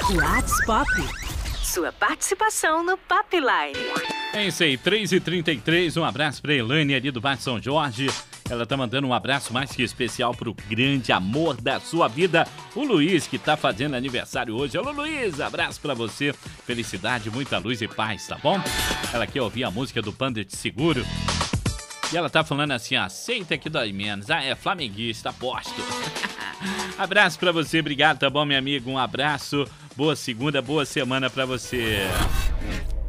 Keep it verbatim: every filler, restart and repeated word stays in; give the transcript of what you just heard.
WhatsApp. Sua participação no Papline. É isso aí, três e trinta e três, um abraço pra Elaine ali do bairro São Jorge. Ela tá mandando um abraço mais que especial pro grande amor da sua vida, o Luiz, que tá fazendo aniversário hoje. Alô, Luiz, abraço pra você, felicidade, muita luz e paz, tá bom? Ela quer ouvir a música do Panda de Seguro. E ela tá falando assim, aceita que dói menos. Ah, é flamenguista, aposto. Abraço pra você, obrigado, tá bom, meu amigo? Um abraço, boa segunda, boa semana pra você.